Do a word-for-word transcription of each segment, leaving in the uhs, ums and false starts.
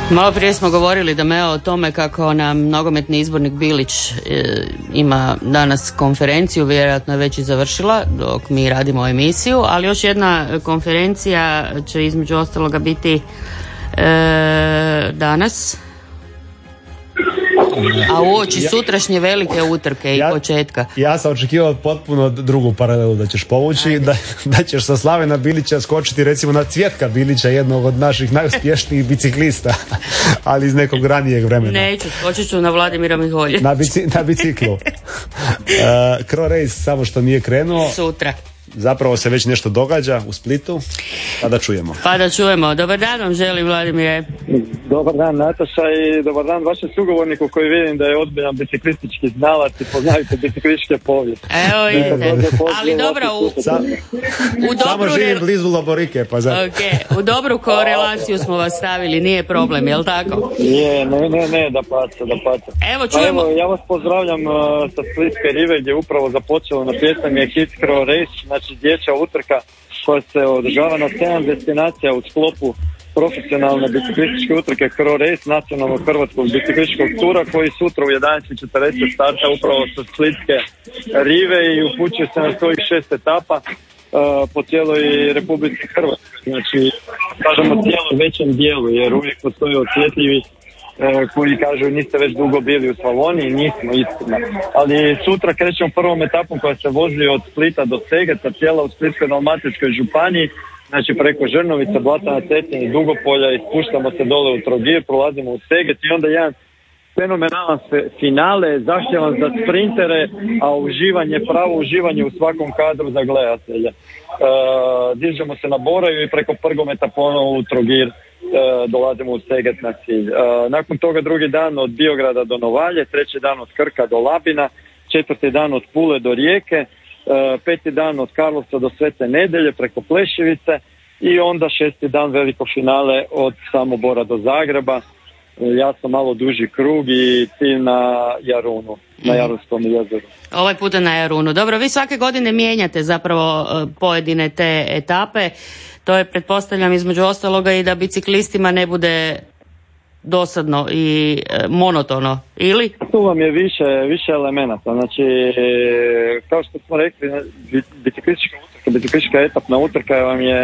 Malo prije smo govorili da me o tome kako nam nogometni izbornik Bilić e, ima danas konferenciju, vjerojatno je već i završila dok mi radimo emisiju, ali još jedna konferencija će između ostaloga biti e, danas, a uoči sutrašnje velike utrke i ja, početka. Ja sam očekivao potpuno drugu paralelu da ćeš povući, da, da ćeš sa Slavena Bilića skočiti recimo na Cvjetka Bilića, jednog od naših najuspješnijih biciklista, ali iz nekog ranijeg vremena. Neću, skočit ću na Vladimira Miholja. Na, bici, na biciklu. Uh, Cro Race samo što nije krenuo. Sutra. Zapravo se već nešto događa u Splitu, pa da čujemo. Pa da čujemo. Dobar dan vam želim, Vladimire. Dobar dan, Nataša, i dobar dan vašem sugovorniku koji vidim da je ozbiljan biciklistički znalac i poznajete biciklističke povijesti. Evo idete. Ali dobro, u, u dobru... Samo živim blizu Laborike, pa zato. Okay. U dobru korelaciju smo vas stavili, nije problem, jel tako? Je, ne, ne, ne, da paca, da paca. Evo čujemo... Pa evo, ja vas pozdravljam uh, sa Splitske rive gdje je upravo započelo na pjesam je hit Cro Race, znači dječja utrka koja se održava na sedam destinacija u sklopu profesionalne biciklističke utrke Cro Race, nacionalnog hrvatskog biciklističkog tura, koji sutra u jedanaest i četrdeset starta upravo sa Splitske rive i upućuje se na svojih šest etapa uh, po cijeloj Republici Hrvatskoj. Znači, kažemo cijelom većem dijelu, jer uvijek postoje osjetljivi uh, koji kažu niste već dugo bili u Slavoniji, nismo, istina. Ali sutra krećemo prvom etapom koja se vozi od Splita do Segeta, cijela u Splitsko-dalmatinskoj županiji, znači preko Žrnovica, Blatana, Cetinja, Dugopolja i spuštamo se dole u Trogir, prolazimo u Seget i onda jedan fenomenalan finale, zahtjevan za sprintere, a uživanje, pravo uživanje u svakom kadru za gledatelje. E, dižemo se na Boraju i preko Prgometa ponovo u Trogir e, dolazimo u Seget na cilj. E, nakon toga drugi dan od Biograda do Novalje, treći dan od Krka do Labina, četvrti dan od Pule do Rijeke, Uh, peti dan od Karlovca do Svete Nedelje preko Plešivice i onda šesti dan veliko finale od Samobora do Zagreba. Uh, ja sam malo duži krug i cilj na Jarunu, na Jarunskom jezeru. Ovaj puta na Jarunu. Dobro, vi svake godine mijenjate zapravo uh, pojedine te etape. To je, pretpostavljam, između ostaloga i da biciklistima ne bude dosadno i e, monotono, ili? Tu vam je više, više elemenata. Znači, kao što smo rekli, biciklistička utrka, biciklistička etapna utrka vam je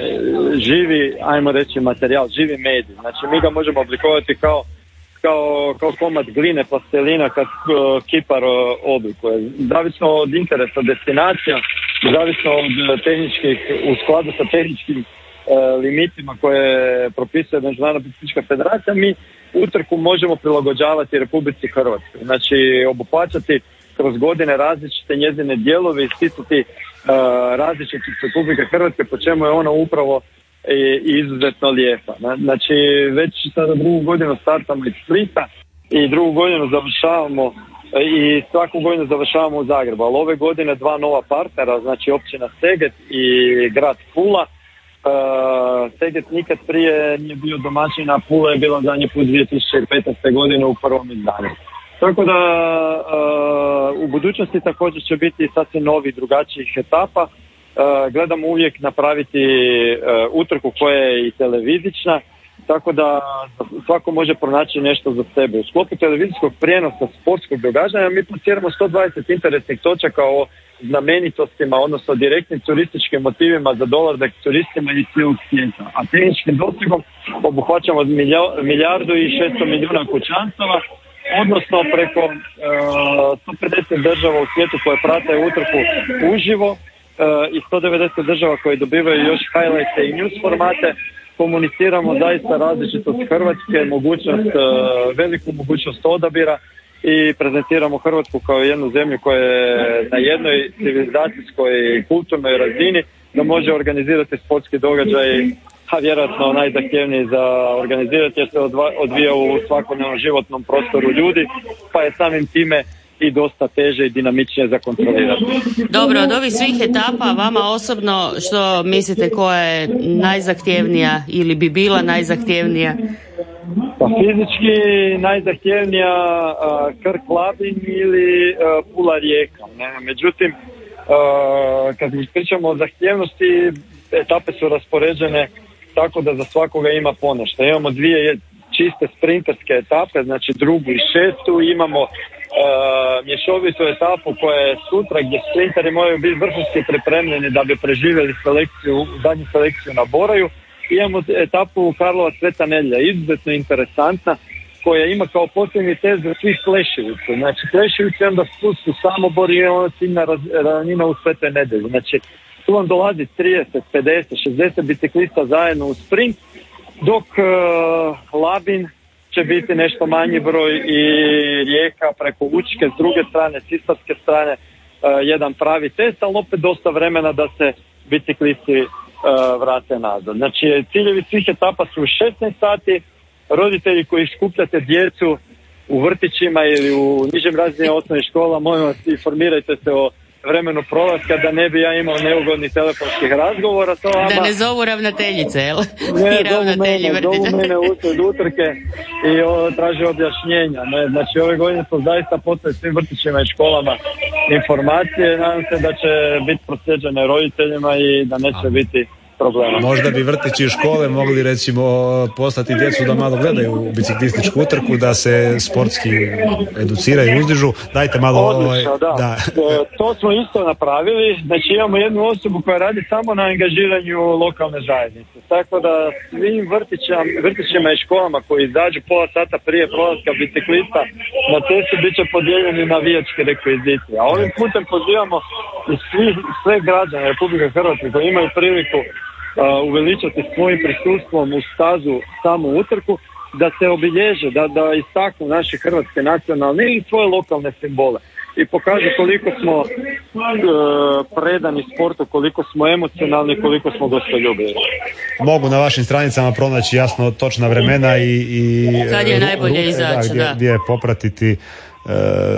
živi, ajmo reći, materijal, živi medij. Znači, mi ga možemo oblikovati kao, kao, kao komad gline, plastelina, kad uh, kipar uh, oblikuje. Zavisno od interesa destinacija, zavisno od tehničkih, u skladu sa tehničkim limitima koje propisuje Međunarodna biciklistička federacija, mi utrku možemo prilagođavati Republici Hrvatskoj. Znači, obuhvaćati kroz godine različite njezine dijelove, isticati uh, različitost Republike Hrvatske, po čemu je ona upravo i, i izuzetno lijepa. Znači, već sada drugu godinu startamo iz Splita i drugu godinu završavamo i svaku godinu završavamo u Zagrebu. Ali ove godine dva nova partnera, znači općina Seget i grad Pula. Uh, Seget nikad prije nije bio domaćin, a Pula je bila zadnji put dvije tisuće petnaeste. godine u prvom izdanju. Tako da uh, u budućnosti također će biti sasvim novi, drugačijih etapa. Uh, gledamo uvijek napraviti uh, utrku koja je i televizična, tako da svako može pronaći nešto za sebe. U sklopu televizijskog prijenosa sportskog događanja mi plasiramo sto dvadeset interesnih točaka o znamenitostima, odnosno direktnim turističkim motivima za dolazak turistima iz cijelog svijeta. A tehničkim dosegom obuhvaćamo milijardu i šesto milijuna kućanstava, odnosno preko uh, sto pedeset država u svijetu koje prate utrku uživo uh, i sto devedeset država koje dobivaju još highlights i news formate. Komuniciramo zaista različitost Hrvatske, mogućnost, uh, veliku mogućnost odabira i prezentiramo Hrvatsku kao jednu zemlju koja je na jednoj civilizacijskoj i kulturnoj razini da može organizirati sportski događaj, a vjerojatno najzahtjevniji za organizirati jer se odvija u svakodnevnom životnom prostoru ljudi, pa je samim time i dosta teže i dinamičnije za kontrolirati. Dobro, od ovih svih etapa vama osobno što mislite koja je najzahtjevnija ili bi bila najzahtjevnija? Pa fizički najzahtjevnija uh, Krk Labin ili uh, Pula Rijeka. Ne? Međutim, uh, kad mi pričamo o zahtjevnosti, etape su raspoređene tako da za svakoga ima ponešto. Imamo dvije čiste sprinterske etape, znači drugu i šestu, imamo Uh, mješovitu etapu koja je sutra gdje sprinteri moraju biti vrhunski pripremljeni da bi preživjeli selekciju, zadnju selekciju na Boraju. Imamo etapu Karlovac Sveta Nedjelja, izuzetno interesantna, koja ima kao posljednji test za svih Plešivicu. Znači Plešivicu onda spust u Samobor i ona ciljna ravnina u Svete Nedjelju. Znači tu vam dolazi trideset, pedeset, šezdeset biciklista zajedno u sprint, dok uh, Labin će biti nešto manji broj i Rijeka preko Učke, s druge strane, s istarske strane, uh, jedan pravi test, ali opet dosta vremena da se biciklisti uh, vrate nazad. Znači, ciljevi svih etapa su u šesnaest sati, roditelji koji skupljate djecu u vrtićima ili u nižim razinama osnovnih škola, molim vas, informirajte se o vremenu prolaska, da ne bi ja imao neugodnih telefonskih razgovora. To ama... Da ne zovu ravnateljice, jel? Ne, I ravnatelji zovu mene, zovu mene usred utrke i o, traže objašnjenja. Ne? Znači ove godine smo zaista poslali svim vrtićima i školama informacije. Nadam se da će biti proslijeđene roditeljima i da neće biti problema. Možda bi vrtići i škole mogli recimo poslati djecu da malo gledaju biciklističku utrku, da se sportski educiraju, uzdižu. Dajte malo... Odlično, da. da. E, to smo isto napravili. Znači imamo jednu osobu koja radi samo na angažiranju lokalne zajednice. Tako da svim vrtićama, vrtićima i školama koji izađu pola sata prije prolaska biciklista na cestu bit će podijeljeni navijački rekviziti. A ovim putem pozivamo i svi, sve građane Republike Hrvatske koji imaju priliku Uh, uveličati svojim prisustvom u stazu samu utrku, da se obilježe, da, da istaknu naše hrvatske nacionalne ili svoje lokalne simbole i pokažu koliko smo uh, predani sportu, koliko smo emocionalni, koliko smo gostoljubivi. Mogu na vašim stranicama pronaći jasno točna vremena i, i sad je najbolje izaći, da, gdje, da. gdje popratiti Uh,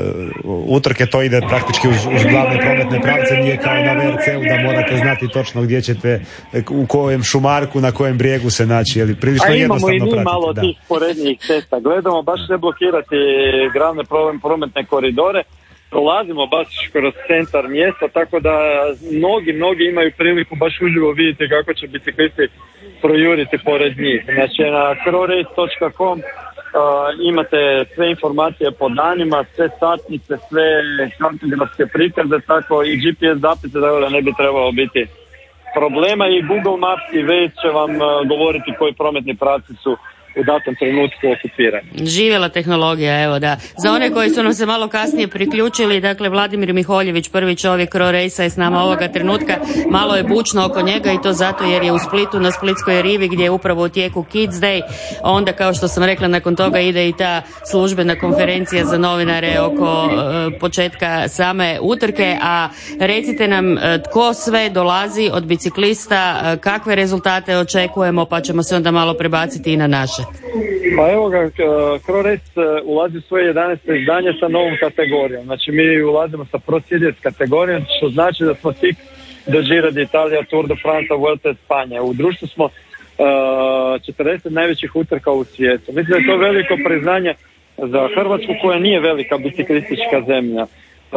utrke. To ide praktički uz, uz glavne prometne pravce, nije kao na ve er ce u da morate znati točno gdje ćete, u kojem šumarku, na kojem brijegu se naći, je li prilično jednostavno pratiti. A imamo i mi malo da. tih sporednijih cesta, gledamo baš ne blokirati glavne prometne koridore, prolazimo baš kroz centar mjesta, tako da mnogi, mnogi imaju priliku baš uživo vidjeti kako će biciklisti projuriti pored njih. Znači na crorace točka com Uh, imate sve informacije po danima, sve satnice, sve kartografske prikaze, tako i G P S zapise, tako da ne bi trebalo biti problema, i Google Maps i Waze će vam uh, govoriti koji prometni pravci su u datom trenutku okupirani. Živjela tehnologija, evo da. Za one koji su nam se malo kasnije priključili, dakle Vladimir Miholjević, prvi čovjek CroRace-a je s nama ovoga trenutka. Malo je bučno oko njega i to zato jer je u Splitu na Splitskoj rivi gdje je upravo u tijeku Kids Day. Onda, kao što sam rekla, nakon toga ide i ta službena konferencija za novinare oko uh, početka same utrke. A recite nam uh, tko sve dolazi od biciklista, uh, kakve rezultate očekujemo, pa ćemo se onda malo prebaciti i na naše. Pa evo ga, CroRace ulazi u svoje jedanaesto izdanje sa novom kategorijom. Znači mi ulazimo sa Pro Series kategorijom, što znači da smo tik do Giro d'Italia, Tour de France, Vuelta Espanja. U društvu smo uh, četrdeset najvećih utrka u svijetu. Mislim da je to veliko priznanje za Hrvatsku, koja nije velika biciklistička zemlja. Uh,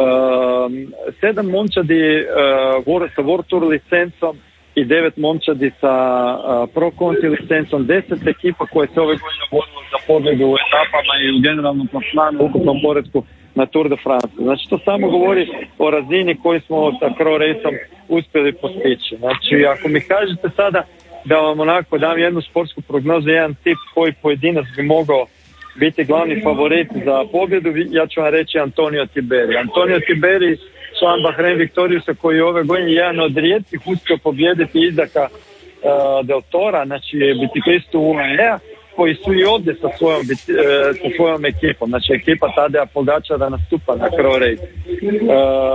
sedam momčadi uh, sa World Tour licencom i devet momčadi sa uh, Pro Conti licencom, deset ekipa koje se ove godine borilo za pobjedu u etapama i u generalnom plasmanu, u ukupnom poretku na Tour de France. Znači to samo govori o razini koju smo sa CroRace-om uspjeli postići. Znači ako mi kažete sada da vam onako dam jednu sportsku prognozu, jedan tip koji pojedinac bi mogao biti glavni favorit za pobjedu, ja ću vam reći Antonio Tiberi. Antonio Tiberi, član Bahrein Victoriusa, koji je ove godine jedan od rijetkih uspio pobijediti Izaka uh, Del Tora, znači biciklistu U A E-a, koji su i ovdje sa svojom, uh, sa svojom ekipom, znači ekipa Tadeja Pogačara nastupa na CroRace. Uh,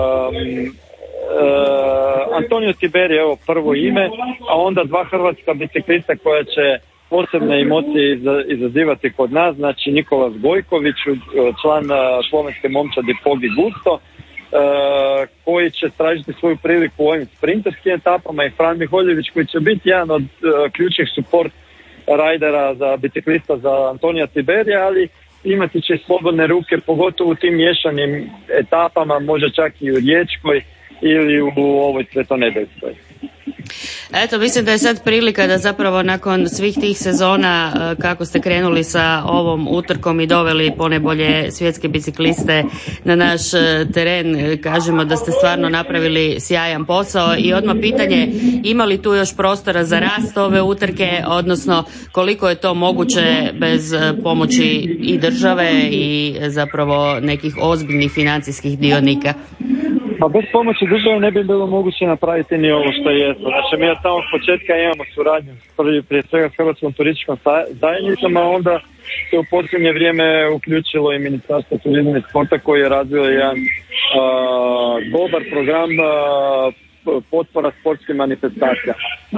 uh, Antonio Tiberi, evo prvo ime, a onda dva hrvatska biciklista koja će posebne emocije izazivati kod nas, znači Nikolas Gojković, član slovenske momčadi Pogi Gusto, Uh, koji će tražiti svoju priliku u ovim sprinterskim etapama, i Fran Miholjević, koji će biti jedan od uh, ključnih support rajdera za biciklista za Antonija Tiberija, ali imati će slobodne ruke, pogotovo u tim miješanim etapama, možda čak i u Riječkoj ili u ovoj Svetonedeljskoj. Eto, mislim da je sad prilika da zapravo nakon svih tih sezona kako ste krenuli sa ovom utrkom i doveli ponajbolje svjetske bicikliste na naš teren, kažemo da ste stvarno napravili sjajan posao i odmah pitanje, ima li tu još prostora za rast ove utrke, odnosno koliko je to moguće bez pomoći i države i zapravo nekih ozbiljnih financijskih dionika? Pa bez pomoći države ne bi bilo moguće napraviti ni ovo što je. Znači mi od samog početka imamo suradnju prije svega s Hrvatskom turističkom zajednicom, a onda se u posljednje vrijeme uključilo i Ministarstvo turizma i sporta koji je razvio jedan a, dobar program a, potpora sportskim manifestacijama.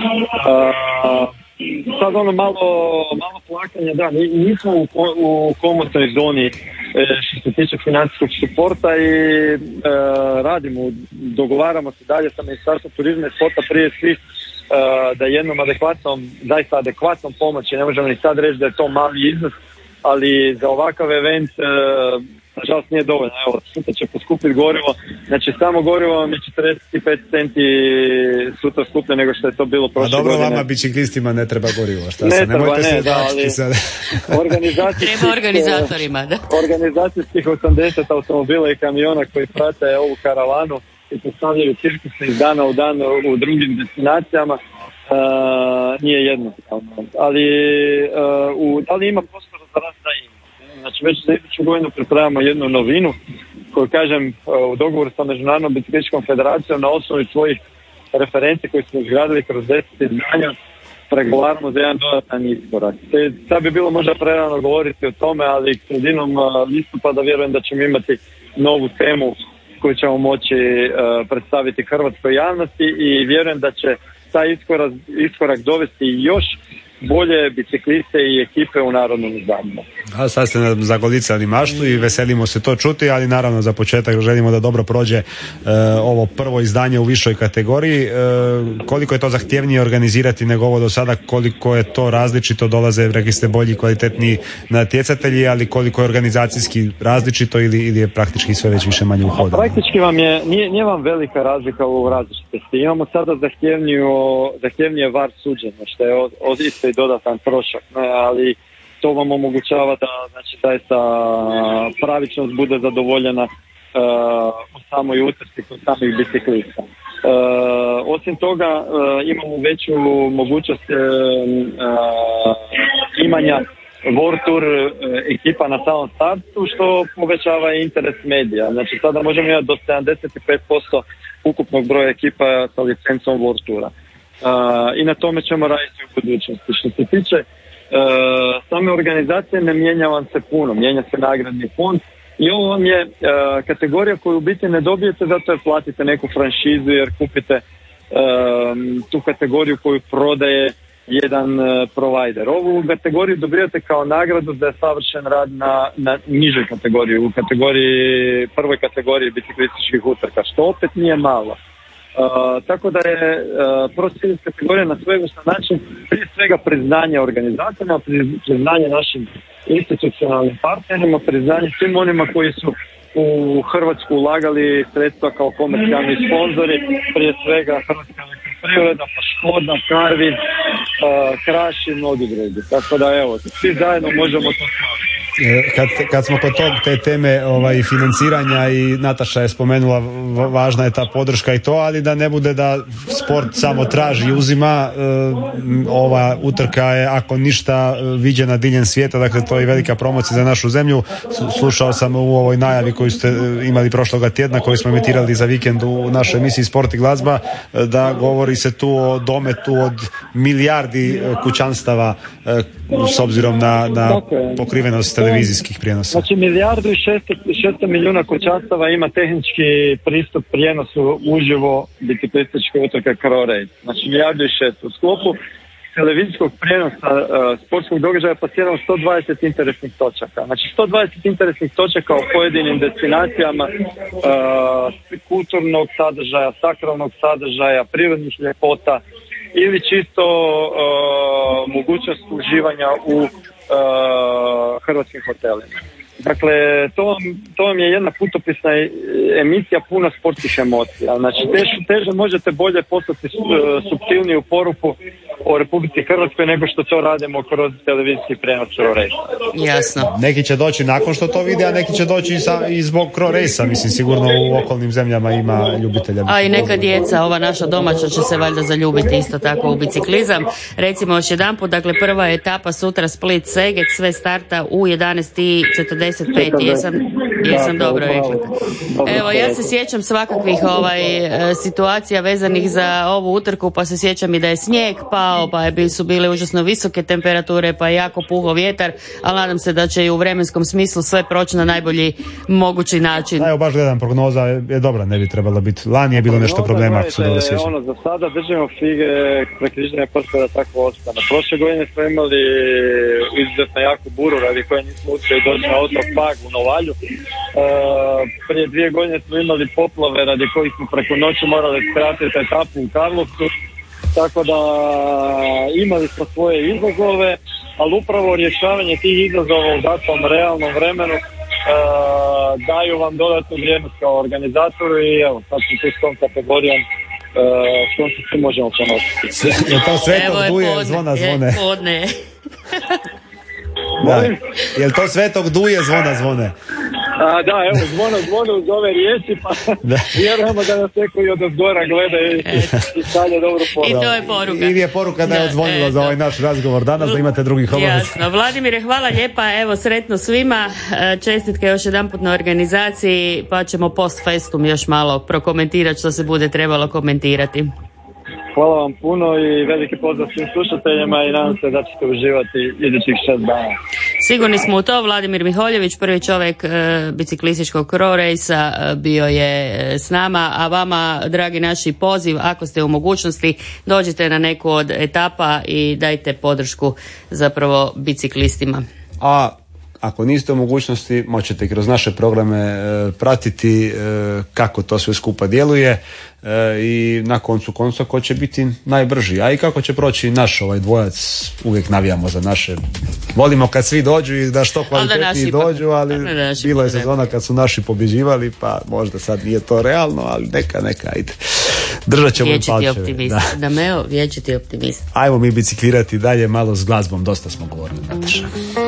A, sad ono malo, malo plakanje, da, nismo u, u komotnoj zoni što se tiče financijskog suporta i e, radimo, dogovaramo se dalje sa Ministarstvom turizma i sporta prije svih e, da jednom adekvatnom, zaista adekvatnom pomoći, ne možemo ni sad reći da je to mali iznos, ali za ovakav event e, nažalost nije dovoljno. Evo, sutra će poskupiti gorivo, znači samo gorivo vam je četrdeset pet centi sutra skuplje nego što je to bilo prošle godine. A dobro, vama biciklistima ne treba gorivo, šta ne se, treba, nemojte ne, se da, ali sad. Treba organizatorima, da. Organizacijskih osamdeset automobila i kamiona koji prate ovu karavanu i postavljaju cirkuse iz dana u dan u drugim destinacijama, uh, nije jednostavno. Ali, uh, u, ali ima prostora za rast, da ima. Znači već za iduću godinu pripremamo jednu novinu koju, kažem, u dogovoru sa Međunarodnom biciklističkom federacijom na osnovi svojih referenci koje smo izgradili kroz deset izdanja pregovaramo za jedan dodatan iskorak. Sad bi bilo možda prerano govoriti o tome, ali sredinom listopada vjerujem da ćemo imati novu temu koju ćemo moći uh, predstaviti hrvatskoj javnosti i vjerujem da će taj iskorak, iskorak dovesti još bolje bicikliste i ekipe u narodnom izdanju. A sad ste zagolicali maštu i veselimo se to čuti, ali naravno za početak želimo da dobro prođe e, ovo prvo izdanje u višoj kategoriji. E, koliko je to zahtjevnije organizirati nego ovo do sada, koliko je to različito, dolaze, rekli ste, bolji i kvalitetniji natjecatelji, ali koliko je organizacijski različito ili, ili je praktički sve već više manje uhodano? Praktički vam je, nije, nije vam velika razlika u različitosti. Imamo sada zahtjevnije var suđenja, što je od, od isto i dodatan trošak, ne, ali to vam omogućava da, znači, zaista pravičnost bude zadovoljena uh, u samoj utrci kod samih biciklista. Uh, osim toga uh, imamo veću mogućnost uh, uh, imanja World Tour uh, ekipa na samom startu, što povećava interes medija. Znači sada možemo imati do sedamdeset pet posto ukupnog broja ekipa sa licencom World Toura. Uh, i na tome ćemo raditi u budućnosti. Što se tiče uh, same organizacije, ne mijenja vam se puno, mijenja se nagradni fond i ovo vam je uh, kategorija koju u biti ne dobijete zato jer platite neku franšizu jer kupite uh, tu kategoriju koju prodaje jedan uh, provider. Ovu kategoriju dobijate kao nagradu da je savršen rad na, na nižoj kategoriji, u kategoriji, prvoj kategoriji biciklističkih utrka, što opet nije malo. Uh, tako da je uh, prosječna kategorija na svojevrstan način prije svega priznanje organizatorima, priznanje našim institucionalnim partnerima, priznanje svim onima koji su u Hrvatsku ulagali sredstva kao komercijalni sponzori, prije svega Hrvatska elektroprivreda, pa Škoda, Carvid, uh, Kraš i mnogi drugi. Tako da evo, svi zajedno možemo to staviti. Kad, kad smo kod tog, te teme ovaj, financiranja i Nataša je spomenula važna je ta podrška i to, ali da ne bude da sport samo traži i uzima, e, ova utrka je ako ništa viđena diljem svijeta, dakle to je velika promocija za našu zemlju. Slušao sam u ovoj najavi koju ste imali prošloga tjedna, koju smo emitirali za vikend u našoj emisiji Sport i glazba, da govori se tu o dometu od milijardi kućanstava e, s obzirom na, na pokrivenost televizijskih prijenosa. Znači milijardu i šesto milijuna kućanstava ima tehnički pristup prijenosu uživo biciklističke utrke Crow. Znači milijardu i šesto. U sklopu televizijskog prijenosa uh, sportskog događaja pasiramo sto dvadeset interesnih točaka. Znači sto dvadeset interesnih točaka u pojedinim destinacijama uh, kulturnog sadržaja, sakralnog sadržaja, prirodnih ljepota ili čisto uh, mogućnost uživanja u uh, hrvatskim hotelima. Dakle, to vam, to vam je jedna putopisna emisija puna sportskih emocija. Znači, teže, teže možete bolje poslati suptilniju poruku o Republici Hrvatskoj nego što to radimo kroz televizijski prenos Crow Race. Jasno. Neki će doći nakon što to vide, a neki će doći i, sa, i zbog Crow Race-a. Mislim, sigurno u okolnim zemljama ima ljubitelja. A i neka djeca, ova naša domaća, će se valjda zaljubiti isto tako u biciklizam. Recimo još jedanput, dakle prva etapa sutra Split Seget, sve starta u jedanaest i četrdeset pet. Jesam, jesam dobro rekla. Evo, ja se sjećam svakakvih ovaj, situacija vezanih za ovu utrku, pa se sjećam i da je snijeg pao, pa je, su bile užasno visoke temperature, pa je jako puho vjetar, ali nadam se da će i u vremenskom smislu sve proći na najbolji mogući način. Da, evo baš gledam, prognoza je dobra, ne bi trebalo biti. Lani je bilo nešto problema, ako se dobro sjećam. Ono, za sada držimo fige, prekriženje prsta da tako ostane. Prošle godine smo imali izuzetno jaku buru radi koje nismo uspjeli doći na otok Pag u Novalju. E, prije dvije godine smo imali poplave radi kojih smo preko noći morali skratiti etapu u Karlovcu. Tako da imali smo svoje izazove, ali upravo rješavanje tih izazova u datom realnom vremenu Uh, daju vam dodatnu vrijednost kao organizatoru i evo, sad smo tu s tom kategorijom uh, s tom se svi možemo ponositi. Je to svetog duje, zvona zvone? Je podne. Da. Je li to svetog duje, zvona zvone? A, da, evo, zvono zvone uz ove riječi, pa vjerujemo da nas neko i od odgora gleda i, i šalje dobru poruku. I to je poruka. I je poruka da je odzvonila za ovaj naš razgovor danas, da imate drugih obaveza. Jasno. Vladimire, hvala lijepa, evo, sretno svima, čestitke još jedanput na organizaciji, pa ćemo post festum još malo prokomentirati što se bude trebalo komentirati. Hvala vam puno i veliki pozdrav svim slušateljima i nadam se da ćete uživati idućih šest dana. Sigurni smo u to. Vladimir Miholjević, prvi čovjek e, biciklističkog Crow Race-a, e, bio je e, s nama, a vama, dragi naši, poziv, ako ste u mogućnosti, dođite na neku od etapa i dajte podršku zapravo biciklistima. A ako niste u mogućnosti, moćete kroz naše programe e, pratiti e, kako to sve skupa djeluje e, i na koncu konca ko će biti najbrži, a i kako će proći naš ovaj dvojac. Uvijek navijamo za naše, volimo kad svi dođu i da što kvalitetniji dođu, ali bilo je sezona kad su naši pobjeđivali, pa možda sad nije to realno, ali neka, neka, ajde. Držat ćemo Vječiti palčeve. optimist. Da. Dameo, vječiti optimist. Ajmo mi biciklirati dalje malo s glazbom, dosta smo govorili, Nataša.